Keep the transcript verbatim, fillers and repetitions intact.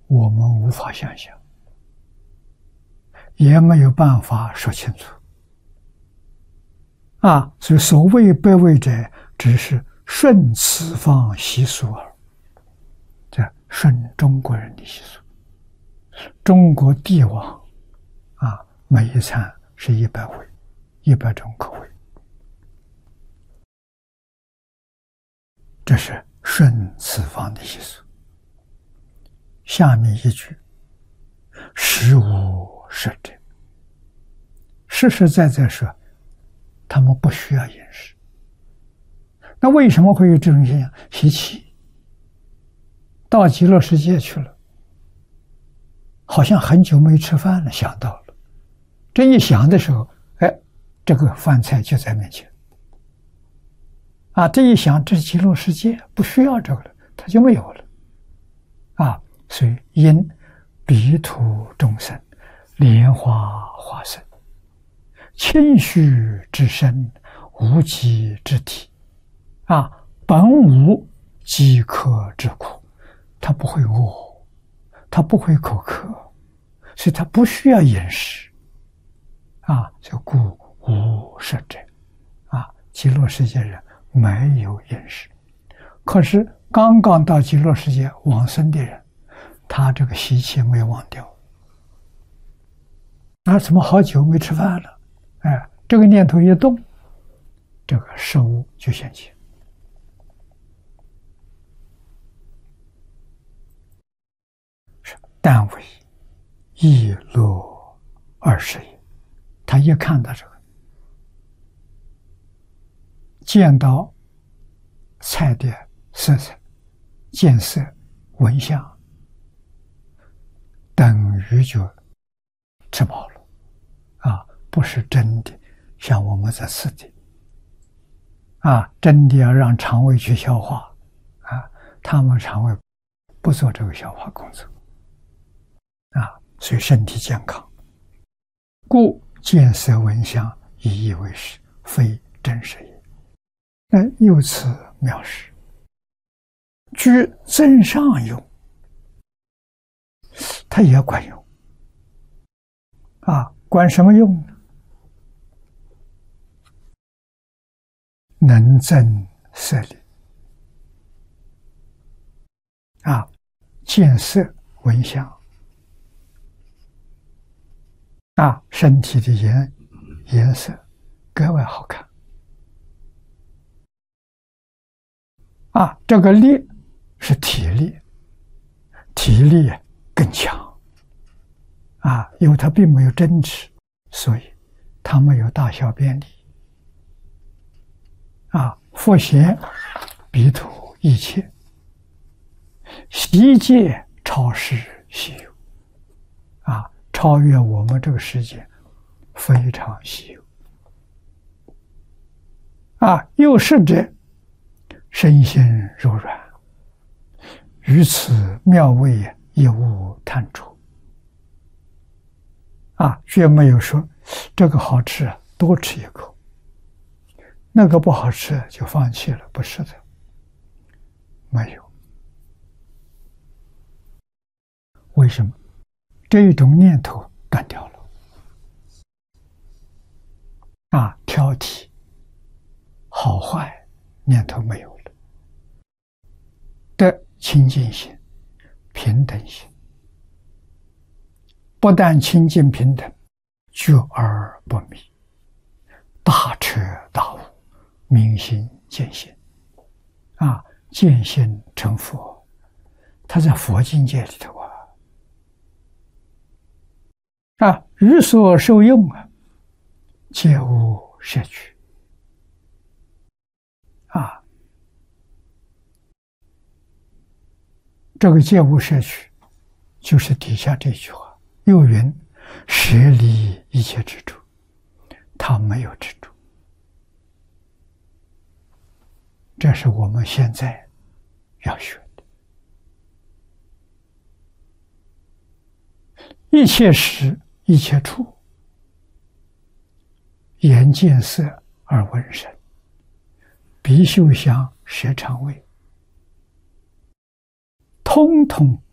我们无法想象，也没有办法说清楚。啊，所以所谓百味者，只是顺此方习俗耳。这顺中国人的习俗，中国帝王啊，每一餐是一百味，一百种口味，这是顺此方的习俗。下面一句，实无食者，实实在在说，他们不需要饮食。那为什么会有这种现象？习气，到极乐世界去了，好像很久没吃饭了，想到了，这一想的时候，哎，这个饭菜就在面前。啊，这一想，这是极乐世界，不需要这个了，它就没有了。啊，所以因彼土众生，莲花化身，谦虚之身，无极之体，啊，本无饥渴之苦，他不会饿，他不会口渴，所以他不需要饮食。啊，就故无食者。啊，极乐世界人没有饮食，可是刚刚到极乐世界往生的人，他这个习气没有忘掉。啊，怎么好久没吃饭了？哎，这个念头一动，这个食物就现前。是但为意乐二十也。他一看到这个，见到菜的色彩、见色、闻香，等于就吃饱了。啊，不是真的像我们在吃的。啊，真的要让肠胃去消化。啊，他们肠胃不做这个消化工作。啊，所以身体健康。故见色闻香，以以为是，非真实也。那由此藐视，居增上用，它也管用。啊，管什么用呢？能增色力。啊，见色闻香。啊，身体的颜颜色格外好看。啊，这个力是体力，体力更强。啊，因为它并没有争执，所以它没有大小便利。啊，复贤彼土一切，悉界超世稀有。啊，超越我们这个世界，非常稀有。啊，又是者，身心柔软，于此妙味亦无贪着。啊，却没有说这个好吃，多吃一口；那个不好吃就放弃了，不是的，没有。为什么？这种念头断掉了。啊，挑剔、好坏念头没有了，的清净心、平等心。不但清净平等，觉而不迷，大彻大悟，明心见性。啊，见性成佛，他在佛境界里头啊。啊，于所受用啊，皆无摄取。啊，这个皆无摄取，就是底下这句话。又云：舍离一切执着，他没有执着。这是我们现在要学的。一切时，一切处，眼见色而闻声，鼻嗅香舌尝味，通通